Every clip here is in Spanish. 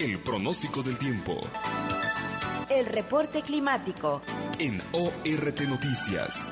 El pronóstico del tiempo. El reporte climático. En ORT Noticias.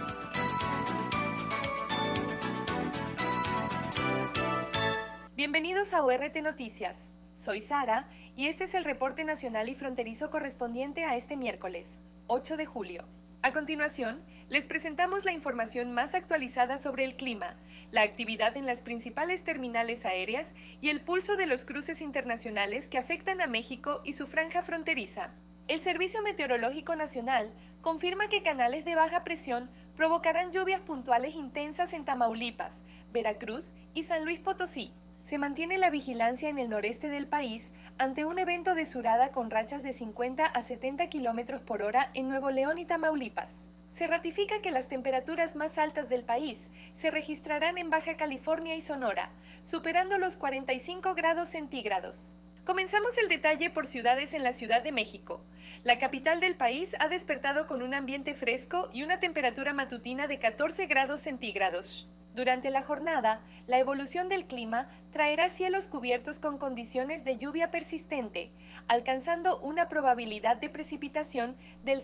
Bienvenidos a ORT Noticias. Soy Sara y este es el reporte nacional y fronterizo correspondiente a este miércoles, 8 de julio. A continuación, les presentamos la información más actualizada sobre el clima, la actividad en las principales terminales aéreas y el pulso de los cruces internacionales que afectan a México y su franja fronteriza. El Servicio Meteorológico Nacional confirma que canales de baja presión provocarán lluvias puntuales intensas en Tamaulipas, Veracruz y San Luis Potosí. Se mantiene la vigilancia en el noreste del país ante un evento de surada con rachas de 50 a 70 km por hora en Nuevo León y Tamaulipas. Se ratifica que las temperaturas más altas del país se registrarán en Baja California y Sonora, superando los 45 grados centígrados. Comenzamos el detalle por ciudades en la Ciudad de México. La capital del país ha despertado con un ambiente fresco y una temperatura matutina de 14 grados centígrados. Durante la jornada, la evolución del clima traerá cielos cubiertos con condiciones de lluvia persistente, alcanzando una probabilidad de precipitación del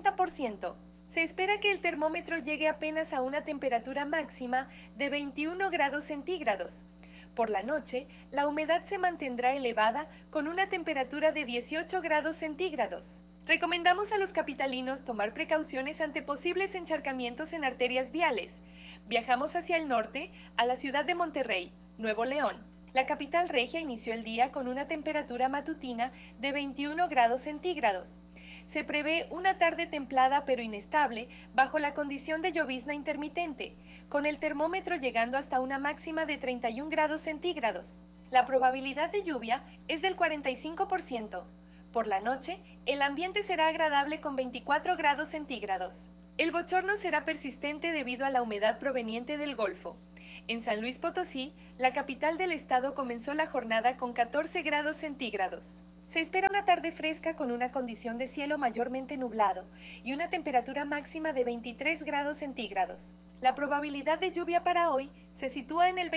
60%. Se espera que el termómetro llegue apenas a una temperatura máxima de 21 grados centígrados. Por la noche, la humedad se mantendrá elevada con una temperatura de 18 grados centígrados. Recomendamos a los capitalinos tomar precauciones ante posibles encharcamientos en arterias viales. Viajamos hacia el norte, a la ciudad de Monterrey, Nuevo León. La capital regia inició el día con una temperatura matutina de 21 grados centígrados. Se prevé una tarde templada pero inestable bajo la condición de llovizna intermitente, con el termómetro llegando hasta una máxima de 31 grados centígrados. La probabilidad de lluvia es del 45%. Por la noche, el ambiente será agradable con 24 grados centígrados. El bochorno será persistente debido a la humedad proveniente del Golfo. En San Luis Potosí, la capital del estado comenzó la jornada con 14 grados centígrados. Se espera una tarde fresca con una condición de cielo mayormente nublado y una temperatura máxima de 23 grados centígrados. La probabilidad de lluvia para hoy se sitúa en el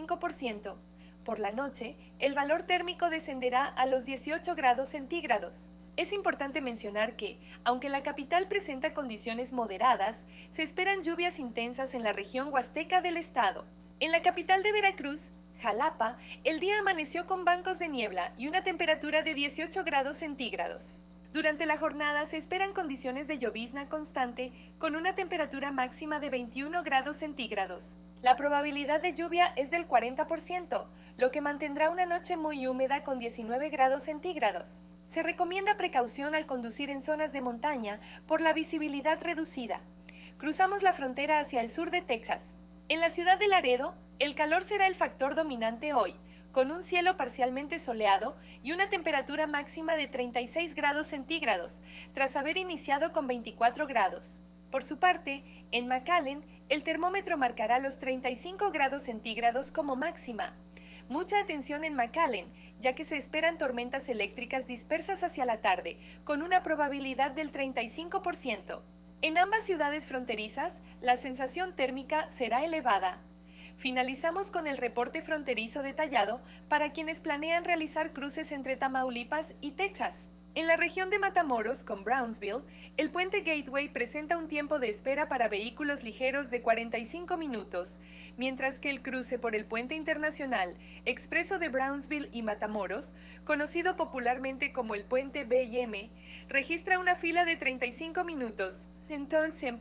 25%. Por la noche, el valor térmico descenderá a los 18 grados centígrados. Es importante mencionar que, aunque la capital presenta condiciones moderadas, se esperan lluvias intensas en la región huasteca del estado. En la capital de Veracruz, Jalapa, el día amaneció con bancos de niebla y una temperatura de 18 grados centígrados. Durante la jornada se esperan condiciones de llovizna constante con una temperatura máxima de 21 grados centígrados. La probabilidad de lluvia es del 40%, lo que mantendrá una noche muy húmeda con 19 grados centígrados. Se recomienda precaución al conducir en zonas de montaña por la visibilidad reducida. Cruzamos la frontera hacia el sur de Texas. En la ciudad de Laredo, el calor será el factor dominante hoy, con un cielo parcialmente soleado y una temperatura máxima de 36 grados centígrados, tras haber iniciado con 24 grados. Por su parte, en McAllen, el termómetro marcará los 35 grados centígrados como máxima. Mucha atención en McAllen, ya que se esperan tormentas eléctricas dispersas hacia la tarde, con una probabilidad del 35%. En ambas ciudades fronterizas, la sensación térmica será elevada. Finalizamos con el reporte fronterizo detallado para quienes planean realizar cruces entre Tamaulipas y Texas. En la región de Matamoros, con Brownsville, el puente Gateway presenta un tiempo de espera para vehículos ligeros de 45 minutos, mientras que el cruce por el puente internacional expreso de Brownsville y Matamoros, conocido popularmente como el puente B&M, registra una fila de 35 minutos. Entonces,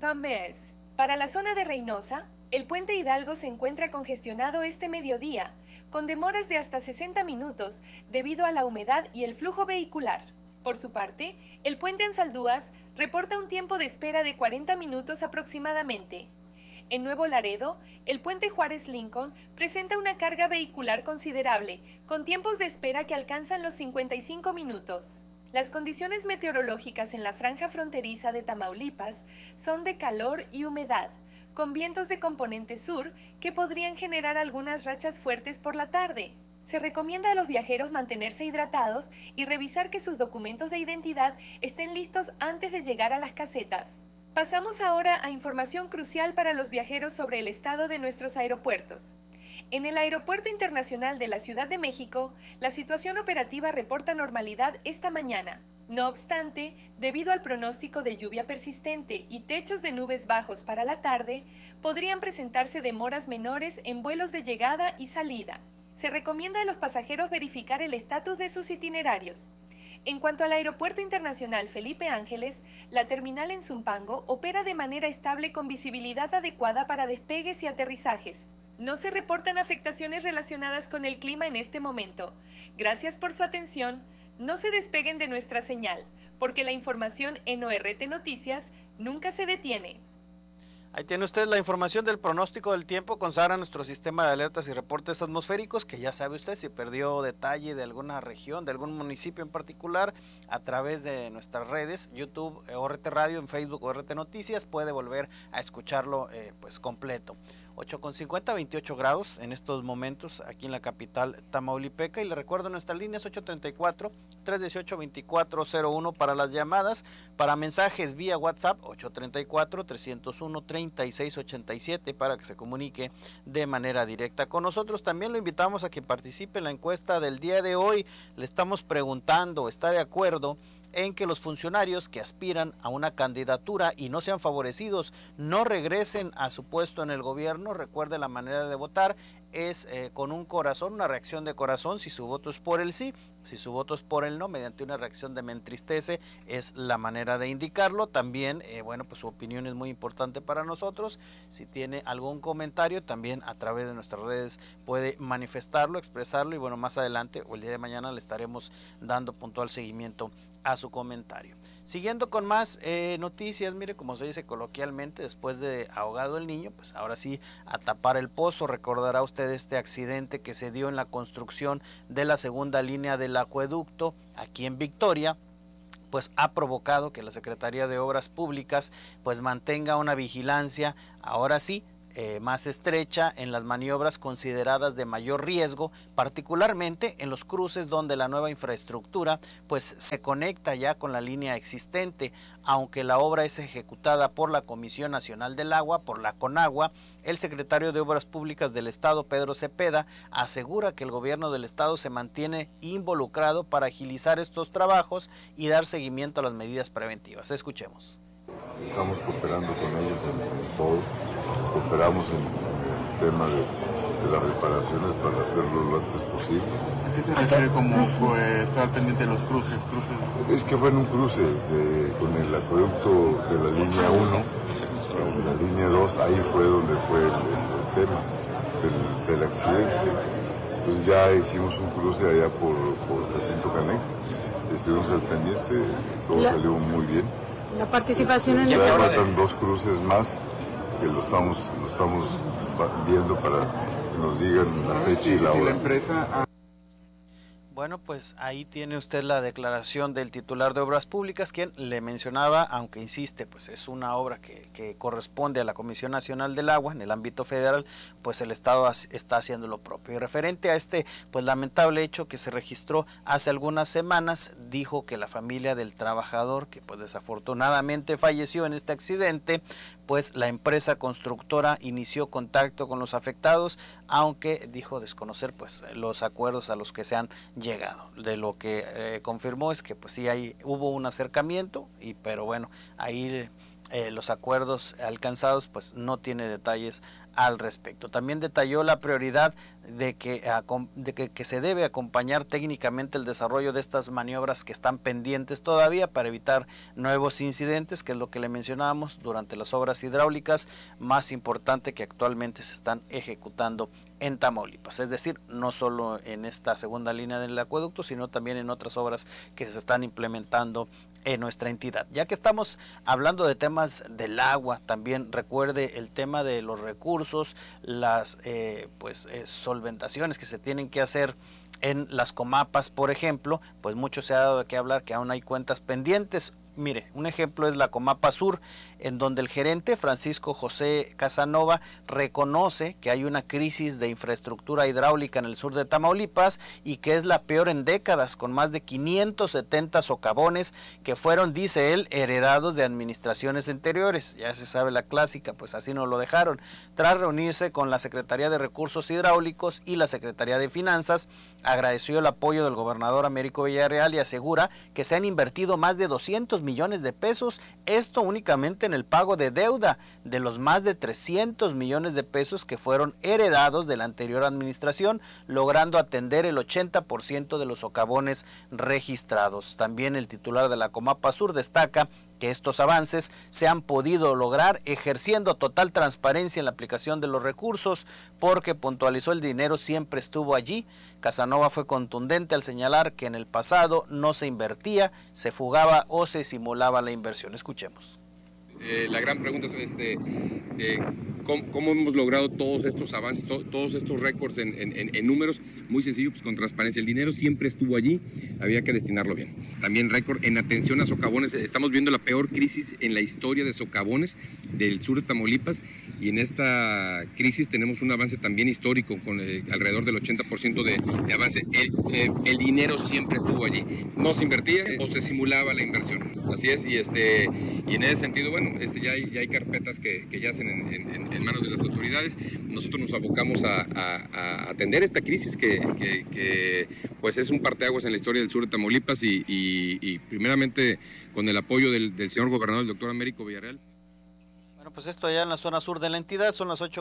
para la zona de Reynosa, el puente Hidalgo se encuentra congestionado este mediodía, con demoras de hasta 60 minutos debido a la humedad y el flujo vehicular. Por su parte, el puente Ansaldúas reporta un tiempo de espera de 40 minutos aproximadamente. En Nuevo Laredo, el puente Juárez-Lincoln presenta una carga vehicular considerable, con tiempos de espera que alcanzan los 55 minutos. Las condiciones meteorológicas en la franja fronteriza de Tamaulipas son de calor y humedad, con vientos de componente sur que podrían generar algunas rachas fuertes por la tarde. Se recomienda a los viajeros mantenerse hidratados y revisar que sus documentos de identidad estén listos antes de llegar a las casetas. Pasamos ahora a información crucial para los viajeros sobre el estado de nuestros aeropuertos. En el Aeropuerto Internacional de la Ciudad de México, la situación operativa reporta normalidad esta mañana. No obstante, debido al pronóstico de lluvia persistente y techos de nubes bajos para la tarde, podrían presentarse demoras menores en vuelos de llegada y salida. Se recomienda a los pasajeros verificar el estatus de sus itinerarios. En cuanto al Aeropuerto Internacional Felipe Ángeles, la terminal en Zumpango opera de manera estable con visibilidad adecuada para despegues y aterrizajes. No se reportan afectaciones relacionadas con el clima en este momento. Gracias por su atención. No se despeguen de nuestra señal, porque la información en ORT Noticias nunca se detiene. Ahí tiene usted la información del pronóstico del tiempo con Sara, nuestro sistema de alertas y reportes atmosféricos, que ya sabe usted, si perdió detalle de alguna región, de algún municipio en particular, a través de nuestras redes, YouTube, ORT Radio, en Facebook, ORT Noticias, puede volver a escucharlo pues completo. 8:50, 28 grados en estos momentos aquí en la capital tamaulipeca, y le recuerdo nuestras líneas 834-318-2401 para las llamadas, para mensajes vía WhatsApp 834-301-3687 para que se comunique de manera directa con nosotros. También lo invitamos a que participe en la encuesta del día de hoy. Le estamos preguntando, ¿está de acuerdo en que los funcionarios que aspiran a una candidatura y no sean favorecidos no regresen a su puesto en el gobierno? Recuerde, la manera de votar es con un corazón, una reacción de corazón. Si su voto es por el sí, si su voto es por el no, mediante una reacción de me entristece, es la manera de indicarlo. También, bueno, pues su opinión es muy importante para nosotros. Si tiene algún comentario, también a través de nuestras redes puede manifestarlo, expresarlo, y bueno, más adelante o el día de mañana le estaremos dando puntual seguimiento a su comentario. Siguiendo con más noticias, mire, como se dice coloquialmente, después de ahogado el niño, pues ahora sí a tapar el pozo. Recordará usted este accidente que se dio en la construcción de la segunda línea del acueducto aquí en Victoria, pues ha provocado que la Secretaría de Obras Públicas pues mantenga una vigilancia, ahora sí, más estrecha en las maniobras consideradas de mayor riesgo, particularmente en los cruces donde la nueva infraestructura pues se conecta ya con la línea existente. Aunque la obra es ejecutada por la Comisión Nacional del Agua, por la CONAGUA, el secretario de Obras Públicas del Estado, Pedro Cepeda, asegura que el gobierno del Estado se mantiene involucrado para agilizar estos trabajos y dar seguimiento a las medidas preventivas. Escuchemos. Estamos cooperando con ellos en todo. Cooperamos en el tema de las reparaciones para hacerlo lo antes posible. ¿A qué se refiere como estar pendiente de los cruces? Es que fue en un cruce con el acueducto de la línea 1, la línea 2, ahí fue donde fue el tema del accidente. Entonces ya hicimos un cruce allá por Jacinto Caney, estuvimos al pendiente, todo salió muy bien. La participación en ya faltan 2 cruces más que lo estamos viendo para que nos digan la fecha y la hora. Bueno, pues ahí tiene usted la declaración del titular de Obras Públicas, quien le mencionaba, aunque insiste, pues es una obra que corresponde a la Comisión Nacional del Agua en el ámbito federal, pues el Estado está haciendo lo propio. Y referente a este pues lamentable hecho que se registró hace algunas semanas, dijo que la familia del trabajador, que pues desafortunadamente falleció en este accidente, pues la empresa constructora inició contacto con los afectados, aunque dijo desconocer pues los acuerdos a los que se han llegado. De lo que confirmó es que pues sí hubo un acercamiento, pero bueno, ahí los acuerdos alcanzados pues no tiene detalles al respecto. También detalló la prioridad de que se debe acompañar técnicamente el desarrollo de estas maniobras que están pendientes todavía para evitar nuevos incidentes, que es lo que le mencionábamos durante las obras hidráulicas más importante que actualmente se están ejecutando en Tamaulipas, es decir, no solo en esta segunda línea del acueducto, sino también en otras obras que se están implementando en nuestra entidad. Ya que estamos hablando de temas del agua, también recuerde el tema de los recursos, las solventaciones que se tienen que hacer en las comapas, por ejemplo, pues mucho se ha dado de qué hablar, que aún hay cuentas pendientes. Mire, un ejemplo es la Comapa Sur, en donde el gerente Francisco José Casanova reconoce que hay una crisis de infraestructura hidráulica en el sur de Tamaulipas y que es la peor en décadas, con más de 570 socavones que fueron, dice él, heredados de administraciones anteriores. Ya se sabe la clásica, pues así nos lo dejaron. Tras reunirse con la Secretaría de Recursos Hidráulicos y la Secretaría de Finanzas, agradeció el apoyo del gobernador Américo Villarreal y asegura que se han invertido más de 200 millones de pesos, esto únicamente en el pago de deuda de los más de 300 millones de pesos que fueron heredados de la anterior administración, logrando atender el 80% de los socavones registrados. También el titular de la Comapa Sur destaca que estos avances se han podido lograr ejerciendo total transparencia en la aplicación de los recursos, porque puntualizó el dinero siempre estuvo allí. Casanova fue contundente al señalar que en el pasado no se invertía, se fugaba o se simulaba la inversión. Escuchemos. La gran pregunta es ¿cómo hemos logrado todos estos avances, todos estos récords en números? Muy sencillo, pues con transparencia. El dinero siempre estuvo allí, había que destinarlo bien. También récord en atención a socavones. Estamos viendo la peor crisis en la historia de socavones del sur de Tamaulipas, y en esta crisis tenemos un avance también histórico con alrededor del 80% de avance. El dinero siempre estuvo allí. No se invertía o se simulaba la inversión. Así es, y en ese sentido, bueno, ya hay carpetas que yacen en manos de las autoridades. Nosotros nos abocamos a atender esta crisis que pues es un parteaguas en la historia del sur de Tamaulipas y primeramente con el apoyo del señor gobernador, el doctor Américo Villarreal. Bueno, pues esto ya en la zona sur de la entidad, son las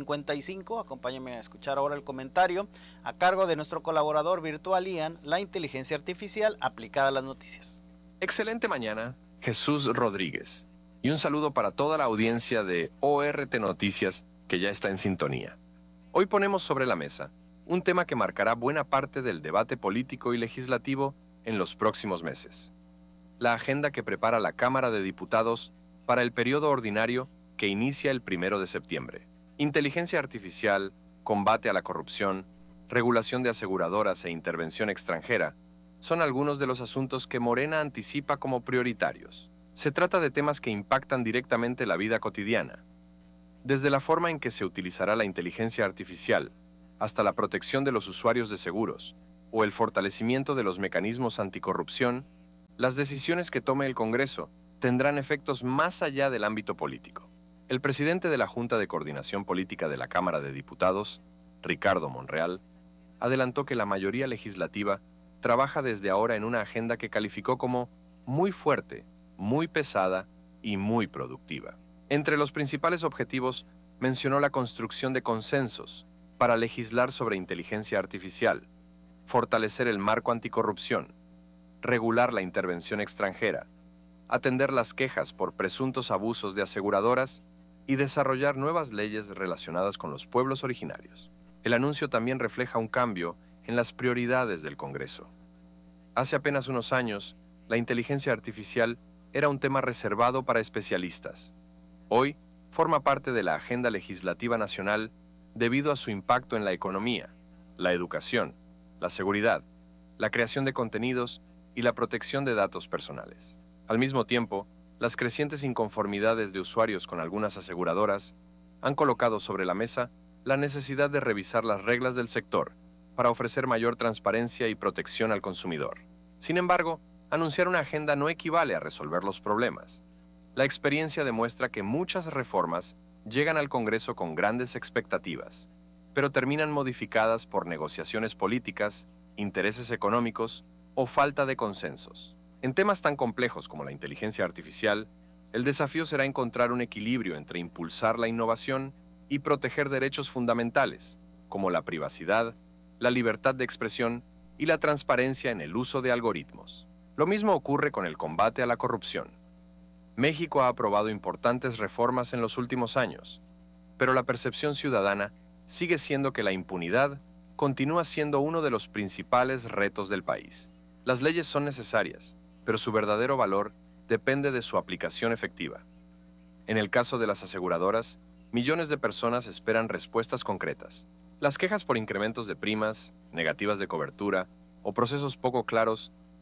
8:55, acompáñenme a escuchar ahora el comentario a cargo de nuestro colaborador virtual Ian, la inteligencia artificial aplicada a las noticias. Excelente mañana, Jesús Rodríguez, y un saludo para toda la audiencia de ORT Noticias que ya está en sintonía. Hoy ponemos sobre la mesa un tema que marcará buena parte del debate político y legislativo en los próximos meses. La agenda que prepara la Cámara de Diputados para el periodo ordinario que inicia el 1 de septiembre. Inteligencia artificial, combate a la corrupción, regulación de aseguradoras e intervención extranjera son algunos de los asuntos que Morena anticipa como prioritarios. Se trata de temas que impactan directamente la vida cotidiana, desde la forma en que se utilizará la inteligencia artificial hasta la protección de los usuarios de seguros o el fortalecimiento de los mecanismos anticorrupción. Las decisiones que tome el Congreso tendrán efectos más allá del ámbito político. El presidente de la Junta de Coordinación Política de la Cámara de Diputados, Ricardo Monreal, adelantó que la mayoría legislativa trabaja desde ahora en una agenda que calificó como muy fuerte, muy pesada y muy productiva. Entre los principales objetivos mencionó la construcción de consensos para legislar sobre inteligencia artificial, fortalecer el marco anticorrupción, regular la intervención extranjera, atender las quejas por presuntos abusos de aseguradoras y desarrollar nuevas leyes relacionadas con los pueblos originarios. El anuncio también refleja un cambio en las prioridades del Congreso. Hace apenas unos años, la inteligencia artificial era un tema reservado para especialistas. Hoy, forma parte de la agenda legislativa nacional debido a su impacto en la economía, la educación, la seguridad, la creación de contenidos y la protección de datos personales. Al mismo tiempo, las crecientes inconformidades de usuarios con algunas aseguradoras han colocado sobre la mesa la necesidad de revisar las reglas del sector para ofrecer mayor transparencia y protección al consumidor. Sin embargo, anunciar una agenda no equivale a resolver los problemas. La experiencia demuestra que muchas reformas llegan al Congreso con grandes expectativas, pero terminan modificadas por negociaciones políticas, intereses económicos o falta de consensos. En temas tan complejos como la inteligencia artificial, el desafío será encontrar un equilibrio entre impulsar la innovación y proteger derechos fundamentales, como la privacidad, la libertad de expresión y la transparencia en el uso de algoritmos. Lo mismo ocurre con el combate a la corrupción. México ha aprobado importantes reformas en los últimos años, pero la percepción ciudadana sigue siendo que la impunidad continúa siendo uno de los principales retos del país. Las leyes son necesarias, pero su verdadero valor depende de su aplicación efectiva. En el caso de las aseguradoras, millones de personas esperan respuestas concretas. Las quejas por incrementos de primas, negativas de cobertura o procesos poco claros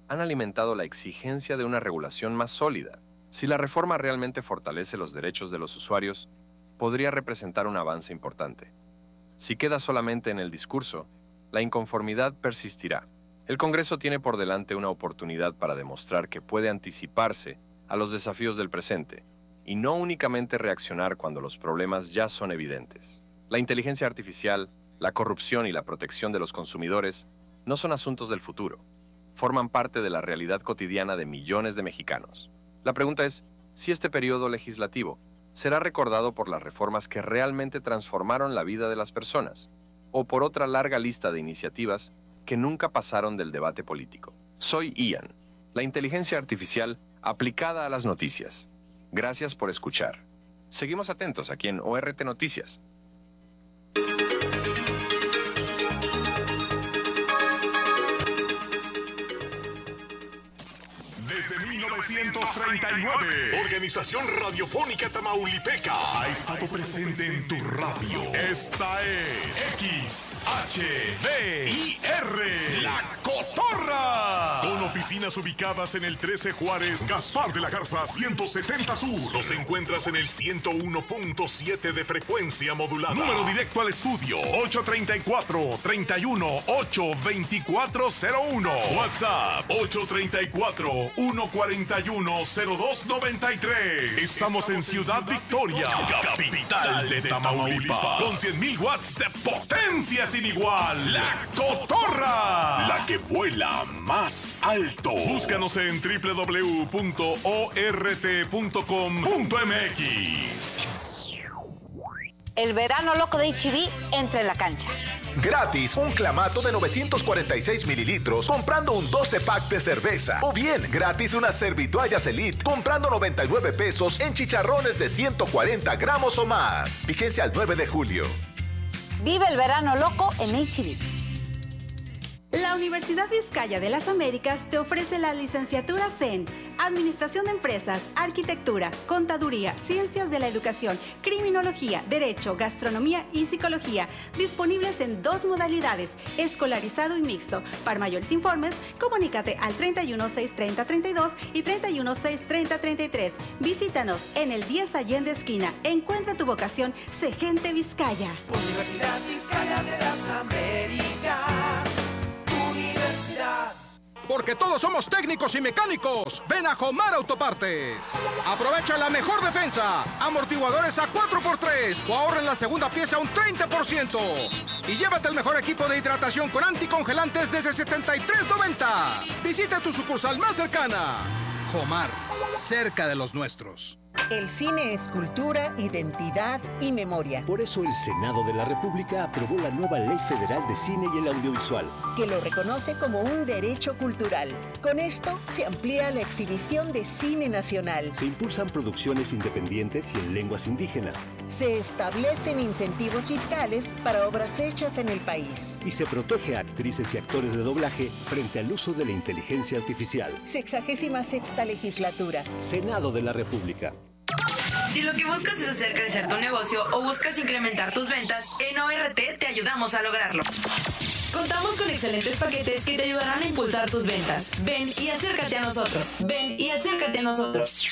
han alimentado la exigencia de una regulación más sólida. Si la reforma realmente fortalece los derechos de los usuarios, podría representar un avance importante. Si queda solamente en el discurso, la inconformidad persistirá. El Congreso tiene por delante una oportunidad para demostrar que puede anticiparse a los desafíos del presente y no únicamente reaccionar cuando los problemas ya son evidentes. La inteligencia artificial, la corrupción y la protección de los consumidores no son asuntos del futuro. Forman parte de la realidad cotidiana de millones de mexicanos. La pregunta es si este periodo legislativo será recordado por las reformas que realmente transformaron la vida de las personas o por otra larga lista de iniciativas que nunca pasaron del debate político. Soy Ian, la inteligencia artificial aplicada a las noticias. Gracias por escuchar. Seguimos atentos aquí en ORT Noticias. Desde 1939, Organización Radiofónica Tamaulipeca ha estado presente en tu radio. Esta es XHDIR, La Cotorra. Con oficinas ubicadas en el 13 Juárez, Gaspar de la Garza 170 Sur. Nos encuentras en el 101.7 de frecuencia modulada. Número directo al estudio 834-31-82401. WhatsApp 834-141-0293. Estamos en Ciudad Victoria, capital de Tamaulipas, con 100,000 watts de potencia sin igual. La Cotorra, la que vuela más alto. Búscanos en www.ort.com.mx. El verano loco de HB entra en la cancha. Gratis, un clamato de 946 mililitros comprando un 12-pack de cerveza. O bien, gratis unas servitoallas Elite comprando 99 pesos en chicharrones de 140 gramos o más. Vigencia al 9 de julio. Vive el verano loco en HB. La Universidad Vizcaya de las Américas te ofrece la licenciatura CEN, Administración de Empresas, Arquitectura, Contaduría, Ciencias de la Educación, Criminología, Derecho, Gastronomía y Psicología, disponibles en 2 modalidades, escolarizado y mixto. Para mayores informes, comunícate al 31-630-32 y 31-630-33. Visítanos en el 10 Allende Esquina. Encuentra tu vocación, sé gente Vizcaya. Universidad Vizcaya de las Américas. Porque todos somos técnicos y mecánicos. Ven a Jomar Autopartes. Aprovecha la mejor defensa. Amortiguadores a 4x3 o ahorra en la segunda pieza un 30%. Y llévate el mejor equipo de hidratación con anticongelantes desde $73.90. Visita tu sucursal más cercana. Jomar, cerca de los nuestros. El cine es cultura, identidad y memoria. Por eso el Senado de la República aprobó la nueva Ley Federal de Cine y el Audiovisual, que lo reconoce como un derecho cultural. Con esto se amplía la exhibición de cine nacional. Se impulsan producciones independientes y en lenguas indígenas. Se establecen incentivos fiscales para obras hechas en el país. Y se protege a actrices y actores de doblaje frente al uso de la inteligencia artificial. 66ª legislatura. Senado de la República. Si lo que buscas es hacer crecer tu negocio o buscas incrementar tus ventas, en ORT te ayudamos a lograrlo. Contamos con excelentes paquetes que te ayudarán a impulsar tus ventas. Ven y acércate a nosotros. Ven y acércate a nosotros.